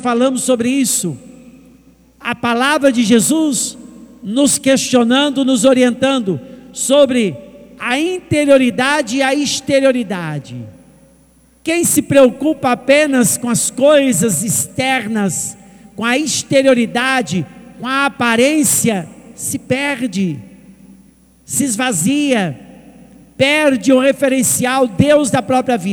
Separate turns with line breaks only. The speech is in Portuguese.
falamos sobre isso. A palavra de Jesus nos questionando, nos orientando sobre a interioridade e a exterioridade. Quem se preocupa apenas com as coisas externas, com a exterioridade, com a aparência, se perde, se esvazia, perde o referencial Deus da própria vida.